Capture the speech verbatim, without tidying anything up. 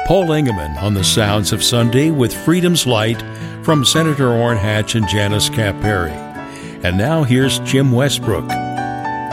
Paul Engemann on the Sounds of Sunday with Freedom's Light from Senator Orrin Hatch and Janice Cap Perry. And now here's Jim Westbrook.